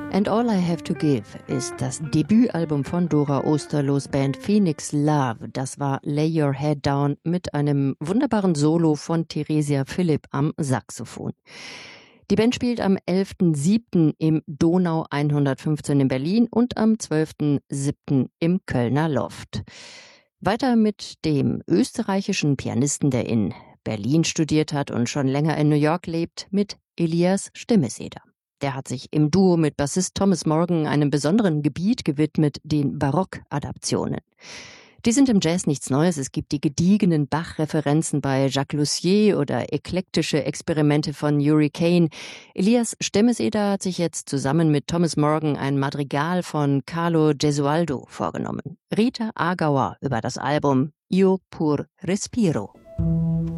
And All I Have to Give ist das Debütalbum von Dora Osterlohs Band Phoenix Love. Das war Lay Your Head Down mit einem wunderbaren Solo von Theresia Philipp am Saxophon. Die Band spielt am 11.07. im Donau 115 in Berlin und am 12.07. im Kölner Loft. Weiter mit dem österreichischen Pianisten, der in Berlin studiert hat und schon länger in New York lebt, mit Elias Stemeseder. Der hat sich im Duo mit Bassist Thomas Morgan einem besonderen Gebiet gewidmet, den Barockadaptionen. Die sind im Jazz nichts Neues. Es gibt die gediegenen Bach-Referenzen bei Jacques Lussier oder eklektische Experimente von Yuri Kane. Elias Stemeseder hat sich jetzt zusammen mit Thomas Morgan ein Madrigal von Carlo Gesualdo vorgenommen. Rita Agauer über das Album Io pur respiro.